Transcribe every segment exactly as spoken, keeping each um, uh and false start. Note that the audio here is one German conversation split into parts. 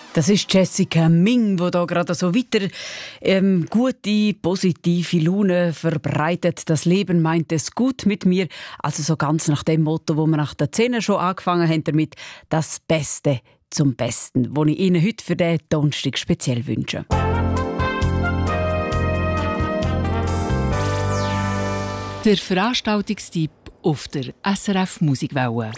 Das ist Jessica Ming, die da gerade so weiter ähm, gute, positive Laune verbreitet. Das Leben meint es gut mit mir. Also so ganz nach dem Motto, wo wir nach der Szene schon angefangen haben damit, das Beste zum Besten, das ich Ihnen heute für den Donnerstag speziell wünsche. Der Veranstaltungstipp auf der S R F Musikwelle.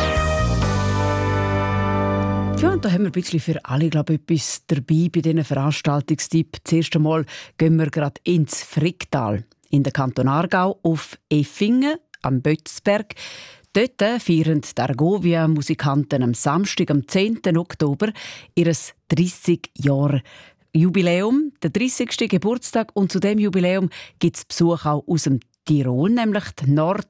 Ja, und da haben wir ein bisschen für alle, glaube ich, etwas dabei bei diesen Veranstaltungstipp. Zuerst einmal gehen wir gerade ins Fricktal in der Kanton Aargau auf Effingen am Bötzberg. Dort feiern die Argovia-Musikanten am Samstag, am zehnten Oktober, ihr dreißig Jahre Jubiläum, der dreißigsten Geburtstag. Und zu diesem Jubiläum gibt es Besuch auch aus dem Tirol, nämlich die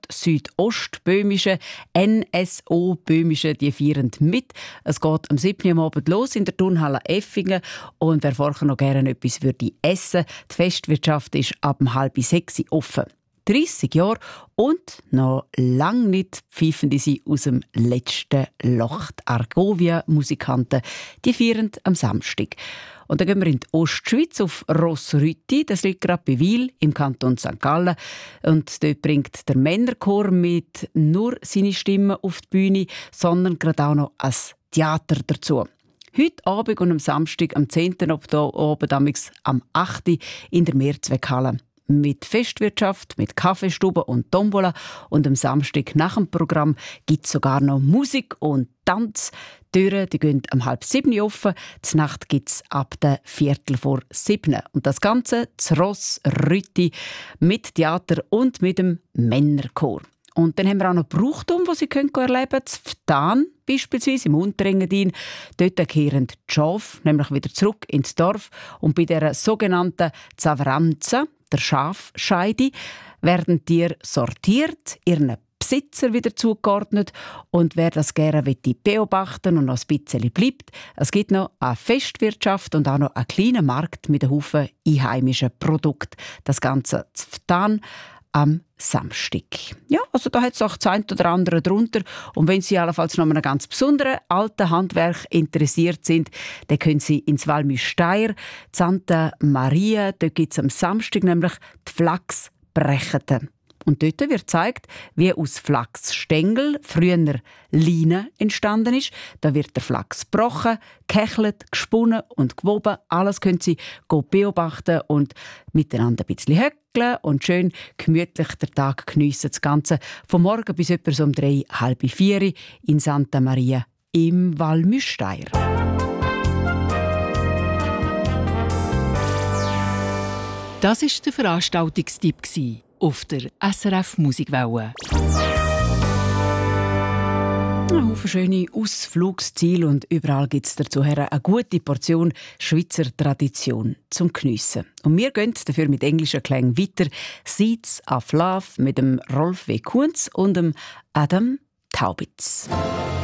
Nord-Süd-Ost-Böhmische, N S O-Böhmische, die feiern mit. Es geht am siebten Uhr Abend los in der Turnhalle Effingen. Und wer vorher noch gerne etwas würde essen, die Festwirtschaft ist ab um halb sechs offen. dreißig Jahre und noch lange nicht pfeifen die sie aus dem letzten Loch. Die Argovia-Musikanten, die feiern am Samstag. Und dann gehen wir in die Ostschweiz auf Rossrütti. Das liegt gerade bei Wil im Kanton Sankt Gallen. Und dort bringt der Männerchor mit nur seine Stimme auf die Bühne, sondern gerade auch noch ein Theater dazu. Heute Abend und am Samstag, am zehnten Oktober, am achten in der Mehrzweckhalle. Mit Festwirtschaft, mit Kaffeestube und Tombola. Und am Samstag nach dem Programm gibt es sogar noch Musik und Tanz. Die Türen die gehen um halb sieben offen. Die Nacht gibt es ab der Viertel vor sieben. Und das Ganze zu Rossrütti mit Theater und mit dem Männerchor. Und dann haben wir auch noch Brauchtum, das Sie erleben können. Zu Ftan beispielsweise, im Unterengadin. Dort kehren die Schafe nämlich wieder zurück ins Dorf. Und bei dieser sogenannten Zavranza, der Schafscheide, werden die Tiere sortiert, ihren Besitzer wieder zugeordnet. Und wer das gerne beobachten und noch ein bisschen bleibt, es gibt noch eine Festwirtschaft und auch noch einen kleinen Markt mit einem Haufen einheimischen Produkten. Das Ganze zu Ftan am Samstag. Ja, also da hat es auch das eine oder andere drunter. Und wenn Sie allenfalls noch an einem ganz besonderen alten Handwerk interessiert sind, dann können Sie ins Valmy-Steyr, Santa Maria, dort gibt es am Samstag nämlich die Flachsbrecheten. Und dort wird gezeigt, wie aus Flachsstängel früher Leine entstanden ist. Da wird der Flachs gebrochen, gehechelt, gesponnen und gewoben. Alles können Sie beobachten und miteinander ein bisschen häkeln und schön gemütlich den Tag geniessen. Das Ganze von morgen bis etwa so um drei, halb vier in Santa Maria im Valmy-Steyr. Das war der Veranstaltungstipp auf der S R F Musikwelle. Ein Haufen schöne Ausflugsziele und überall gibt es dazu eine gute Portion Schweizer Tradition zum Geniessen. Und wir gehen dafür mit englischen Klängen weiter. «Seeds of Love» mit dem Rolf W. Kunz und dem Adam Taubitz.